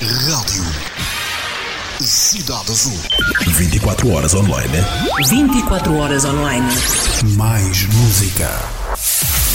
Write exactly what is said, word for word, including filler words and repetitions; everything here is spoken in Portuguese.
Rádio Cidade Azul. vinte e quatro horas online. vinte e quatro horas online. Mais música.